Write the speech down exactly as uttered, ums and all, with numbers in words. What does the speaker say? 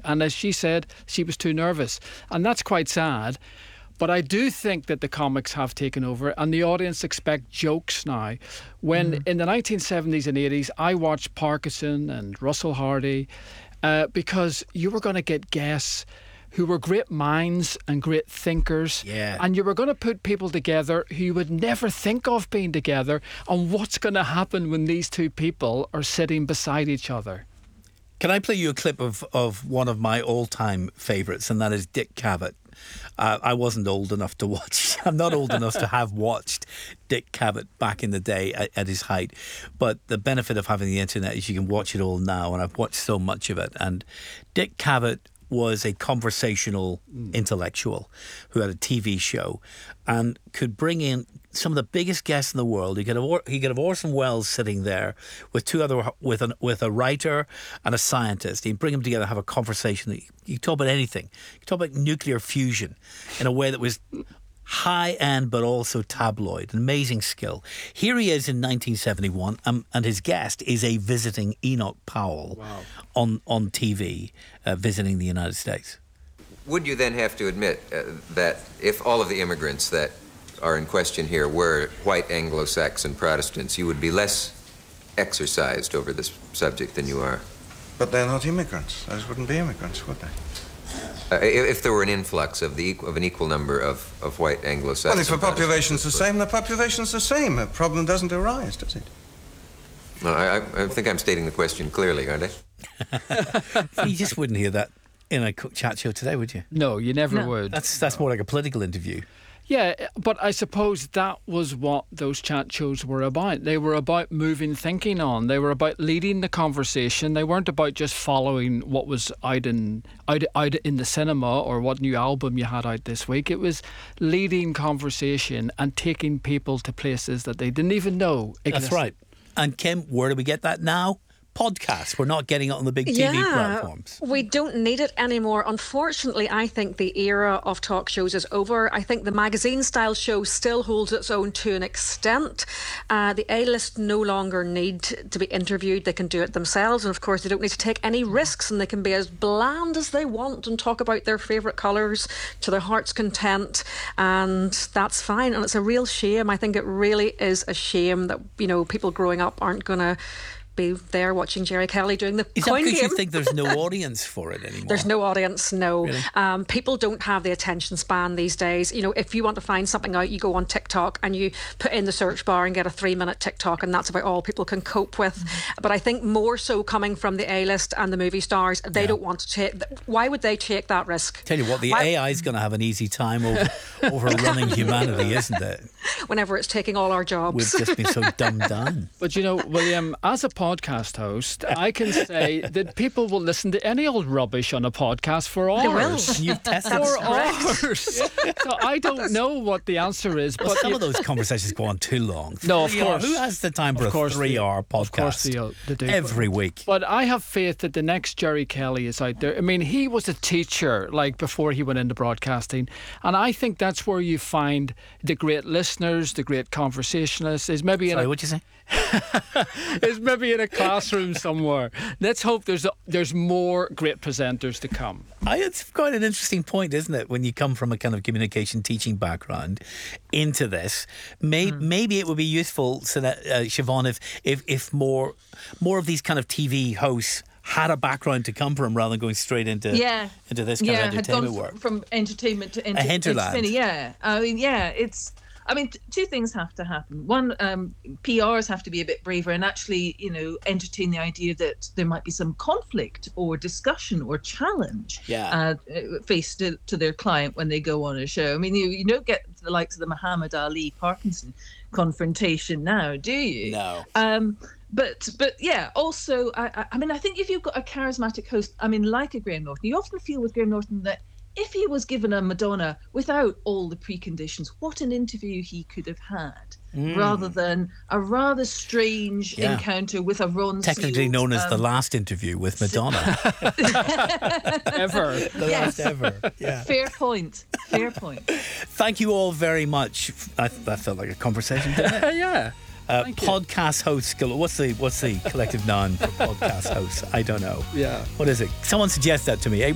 And as she said, she was too nervous. And that's quite sad. But I do think that the comics have taken over and the audience expect jokes now. When mm. in the nineteen seventies and eighties, I watched Parkinson and Russell Hardy uh, because you were going to get guests who were great minds and great thinkers. Yeah. And you were going to put people together who you would never think of being together. And what's going to happen when these two people are sitting beside each other? Can I play you a clip of, of one of my all-time favourites, and that is Dick Cavett. Uh, I wasn't old enough to watch. I'm not old enough to have watched Dick Cavett back in the day at, at his height. But the benefit of having the internet is you can watch it all now, and I've watched so much of it. And Dick Cavett was a conversational mm. intellectual who had a T V show and could bring in some of the biggest guests in the world. He could have he could have Orson Welles sitting there with two other with an with a writer and a scientist. He'd bring them together, have a conversation. That you could talk about anything. You could talk about nuclear fusion in a way that was high end but also tabloid. An amazing skill. Here he is in nineteen seventy-one, um, and his guest is a visiting Enoch Powell wow. on on T V uh, visiting the United States. Would you then have to admit uh, that if all of the immigrants that are in question here were white Anglo-Saxon Protestants, you would be less exercised over this subject than you are? But they're not immigrants. Those wouldn't be immigrants, would they? Uh, if there were an influx of the of an equal number of, of white Anglo-Saxon... Well, if the population's the same, the population's the same. A problem doesn't arise, does it? No, I, I think I'm stating the question clearly, aren't I? You just wouldn't hear that in a chat show today, would you? No, you never no. would. That's that's more like a political interview. Yeah, but I suppose that was what those chat shows were about. They were about moving thinking on. They were about leading the conversation. They weren't about just following what was out in out, out in the cinema or what new album you had out this week. It was leading conversation and taking people to places that they didn't even know existed. That's right. And Kim, where do we get that now? Podcasts. We're not getting it on the big T V yeah, platforms. We don't need it anymore. Unfortunately, I think the era of talk shows is over. I think the magazine-style show still holds its own to an extent. Uh, the A-list no longer need to be interviewed. They can do it themselves. And, of course, they don't need to take any risks and they can be as bland as they want and talk about their favourite colours to their heart's content. And that's fine. And it's a real shame. I think it really is a shame that, you know, people growing up aren't going to be there watching Jerry Kelly doing the Is coin that because game. you think there's no audience for it anymore? There's no audience, no. Really? Um, people don't have the attention span these days. You know, if you want to find something out, you go on TikTok and you put in the search bar and get a three-minute TikTok, and that's about all people can cope with. Mm-hmm. But I think more so coming from the A-list and the movie stars, they yeah. don't want to take... Why would they take that risk? Tell you what, the Why? A I is going to have an easy time over, over running humanity, isn't it? Whenever it's taking all our jobs. We've just been so dumbed down. But, you know, William, as a podcast host, I can say that people will listen to any old rubbish on a podcast for hours. They will. You've tested For it. hours. So I don't know what the answer is. Well, but some you, of those conversations go on too long. No, of Three hour- course. Who has the time for Of course a they- three-hour podcast? Of course they, uh, they do. Every week. But I have faith that the next Jerry Kelly is out there. I mean, he was a teacher, like, before he went into broadcasting. And I think that's where you find the great listeners, the great conversationalists. Is maybe Sorry, in a, what'd you say? is maybe in a classroom somewhere. Let's hope there's a, there's more great presenters to come. I, it's quite an interesting point, isn't it? When you come from a kind of communication teaching background into this, May, mm. maybe it would be useful, so that, uh, Siobhan, if, if if more more of these kind of T V hosts had a background to come from rather than going straight into yeah. into this kind yeah, of entertainment had gone work. From entertainment to enter- a hinterland. entertaining. Yeah, I mean, yeah, it's. I mean, t- two things have to happen. One, um, P Rs have to be a bit braver and actually, you know, entertain the idea that there might be some conflict or discussion or challenge yeah. uh, faced to, to their client when they go on a show. I mean, you, you don't get the likes of the Muhammad Ali Parkinson confrontation now, do you? No. Um, But but yeah, also, I, I mean, I think if you've got a charismatic host, I mean, like a Graham Norton, you often feel with Graham Norton that if he was given a Madonna without all the preconditions, what an interview he could have had, mm. rather than a rather strange yeah. encounter with a Ron Technically Seals, known as um, the last interview with Madonna. Ever. The yes. last ever. Yeah. Fair point. Fair point. Thank you all very much. I, that felt like a conversation, didn't it? Yeah. Uh, podcast host skill. What's the what's the collective noun for podcast hosts? I don't know. Yeah. What is it? Someone suggest that to me.